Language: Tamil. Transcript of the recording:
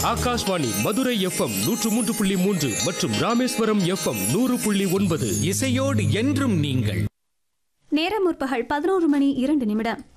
ஆகாஷ்வாணி மதுரை FM 103.3 மற்றும் ராமேஸ்வரம் FM 100.9. இசையோடு என்றும் நீங்கள். நேரம் முற்பகல் 11 மணி 2 நிமிடம்.